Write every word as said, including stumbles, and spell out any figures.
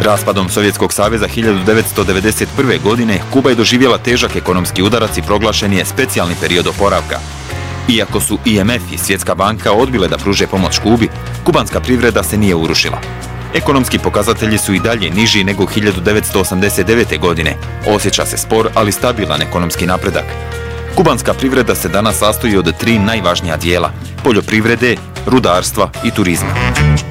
Raspadom Sovjetskog saveza hiljadu devetsto devedeset prve. godine Kuba je doživjela težak ekonomski udarac i proglašen je specijalni period oporavka. Iako su I M F i Svjetska banka odbile da pruže pomoć Kubi, kubanska privreda se nije urušila. Ekonomski pokazatelji su i dalje niži nego hiljadu devetsto osamdeset devete. godine. Osjeća se spor, ali stabilan ekonomski napredak. Kubanska privreda se danas sastoji od tri najvažnija dijela: poljoprivrede, rudarstva i turizma.